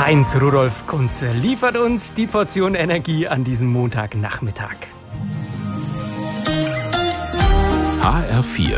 Heinz Rudolf Kunze liefert uns die Portion Energie an diesem Montagnachmittag. HR4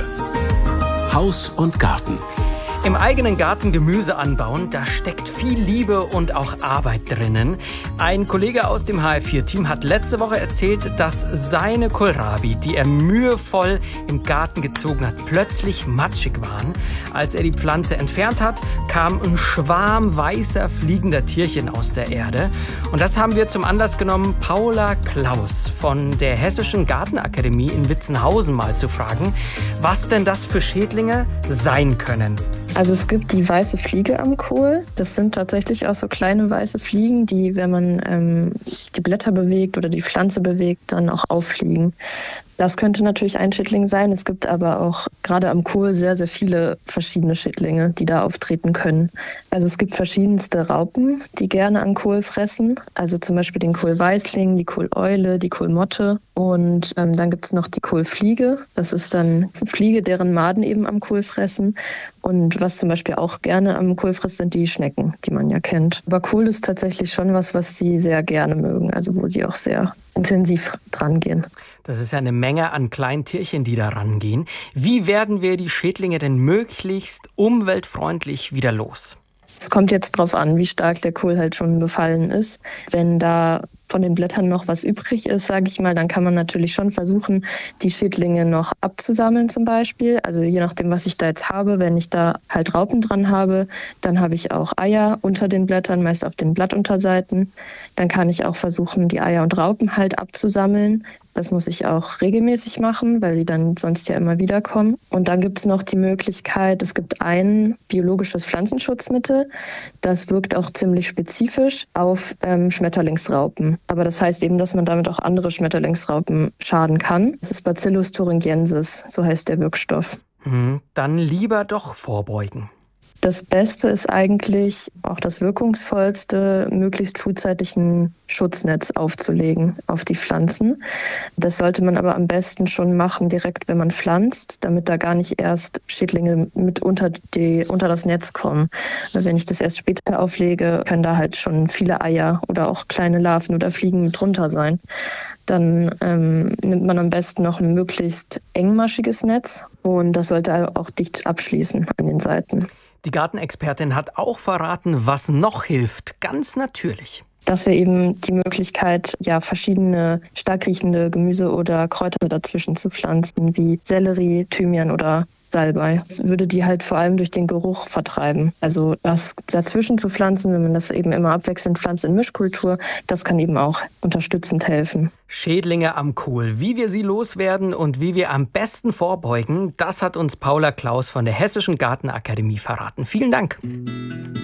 Haus und Garten. Im eigenen Garten Gemüse anbauen, da steckt viel Liebe und auch Arbeit drinnen. Ein Kollege aus dem HR4-Team hat letzte Woche erzählt, dass seine Kohlrabi, die er mühevoll im Garten gezogen hat, plötzlich matschig waren. Als er die Pflanze entfernt hat, kam ein Schwarm weißer fliegender Tierchen aus der Erde. Und das haben wir zum Anlass genommen, Paula Klaus von der Hessischen Gartenakademie in Witzenhausen mal zu fragen, was denn das für Schädlinge sein können. Also es gibt die weiße Fliege am Kohl. Das sind tatsächlich auch so kleine weiße Fliegen, die, wenn man die Blätter bewegt oder die Pflanze bewegt, dann auch auffliegen. Das könnte natürlich ein Schädling sein. Es gibt aber auch gerade am Kohl sehr, sehr viele verschiedene Schädlinge, die da auftreten können. Also es gibt verschiedenste Raupen, die gerne an Kohl fressen. Also zum Beispiel den Kohlweißling, die Kohleule, die Kohlmotte. Und dann gibt es noch die Kohlfliege. Das ist dann eine Fliege, deren Maden eben am Kohl fressen. Und was zum Beispiel auch gerne am Kohl frisst, sind die Schnecken, die man ja kennt. Aber Kohl ist tatsächlich schon was sie sehr gerne mögen. Also wo sie auch sehr intensiv dran gehen. Das ist ja eine Menge an kleinen Tierchen, die da rangehen. Wie werden wir die Schädlinge denn möglichst umweltfreundlich wieder los? Es kommt jetzt drauf an, wie stark der Kohl halt schon befallen ist. Wenn da von den Blättern noch was übrig ist, sage ich mal, dann kann man natürlich schon versuchen, die Schädlinge noch abzusammeln zum Beispiel. Also je nachdem, was ich da jetzt habe, wenn ich da halt Raupen dran habe, dann habe ich auch Eier unter den Blättern, meist auf den Blattunterseiten. Dann kann ich auch versuchen, die Eier und Raupen halt abzusammeln. Das muss ich auch regelmäßig machen, weil die dann sonst ja immer wieder kommen. Und dann gibt es noch die Möglichkeit, es gibt ein biologisches Pflanzenschutzmittel, das wirkt auch ziemlich spezifisch auf Schmetterlingsraupen. Aber das heißt eben, dass man damit auch andere Schmetterlingsraupen schaden kann. Das ist Bacillus thuringiensis, so heißt der Wirkstoff. Dann lieber doch vorbeugen. Das Beste ist eigentlich, auch das Wirkungsvollste, möglichst frühzeitig ein Schutznetz aufzulegen auf die Pflanzen. Das sollte man aber am besten schon machen, direkt wenn man pflanzt, damit da gar nicht erst Schädlinge mit unter das Netz kommen. Weil wenn ich das erst später auflege, können da halt schon viele Eier oder auch kleine Larven oder Fliegen mit drunter sein. Dann nimmt man am besten noch ein möglichst engmaschiges Netz und das sollte auch dicht abschließen an den Seiten. Die Gartenexpertin hat auch verraten, was noch hilft, ganz natürlich. Dass wir eben die Möglichkeit, verschiedene stark riechende Gemüse oder Kräuter dazwischen zu pflanzen, wie Sellerie, Thymian oder Salbei. Das würde die halt vor allem durch den Geruch vertreiben. Also das dazwischen zu pflanzen, wenn man das eben immer abwechselnd pflanzt in Mischkultur, das kann eben auch unterstützend helfen. Schädlinge am Kohl, wie wir sie loswerden und wie wir am besten vorbeugen, das hat uns Paula Klaus von der Hessischen Gartenakademie verraten. Vielen Dank.